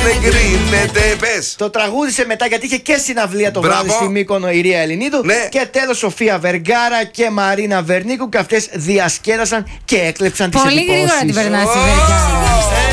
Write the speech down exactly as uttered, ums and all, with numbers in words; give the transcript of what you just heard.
εγκρίνεται. Πες. Το τραγούδισε μετά γιατί είχε και συναυλία το Μπράβο. βράδυ στη Μύκονο η Ρία Ελληνίδου. Ναι. Και τέλος Σοφία Βεργάρα και Μαρίνα Βερνίκου, και αυτές διασκέδασαν και έκλεψαν τις Πολύ εντυπώσεις. γρήγορα την περνάς η Ω, Βεργάρα.